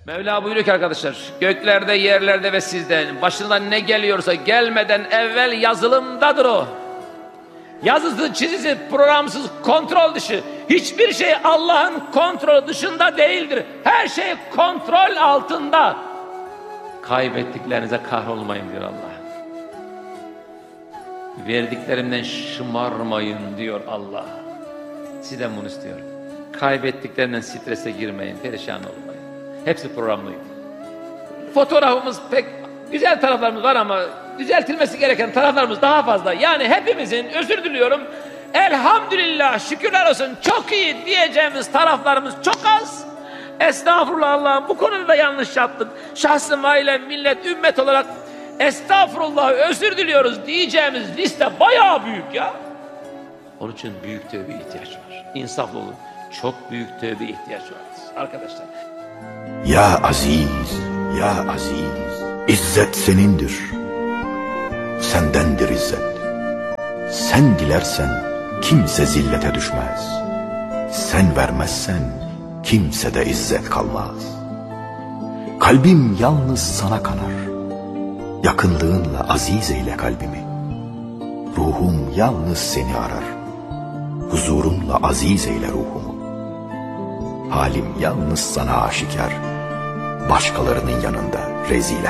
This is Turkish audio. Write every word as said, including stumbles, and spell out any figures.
Mevla buyuruyor ki arkadaşlar, göklerde, yerlerde ve sizden başından ne geliyorsa gelmeden evvel yazılımdadır o. Yazısı, çizisi, programsız, kontrol dışı. Hiçbir şey Allah'ın kontrolü dışında değildir. Her şey kontrol altında. Kaybettiklerinize kahrolmayın diyor Allah. Verdiklerimden şımarmayın diyor Allah. Sizden bunu istiyorum. Kaybettiklerinden strese girmeyin, perişan olmayın. Hepsi programlıydı. Fotoğrafımız pek güzel taraflarımız var ama düzeltilmesi gereken taraflarımız daha fazla. Yani hepimizin, özür diliyorum, elhamdülillah, şükürler olsun, çok iyi diyeceğimiz taraflarımız çok az. Estağfurullah Allah'ım, bu konuda da yanlış yaptık. Şahsım, ailem, millet, ümmet olarak estağfurullah, özür diliyoruz diyeceğimiz liste bayağı büyük ya. Onun için büyük tövbe ihtiyaç var. İnsaflı olun. Çok büyük tövbe ihtiyaç var arkadaşlar. Ya Aziz, ya Aziz, İzzet senindir. Sendendir İzzet. Sen dilersen kimse zillete düşmez. Sen vermezsen kimsede İzzet kalmaz. Kalbim yalnız sana kanar. Yakınlığınla aziz eyle kalbimi. Ruhum yalnız seni arar. Huzurunla aziz eyle ruhumu. Halim yalnız sana aşikar. Başkalarının yanında rezil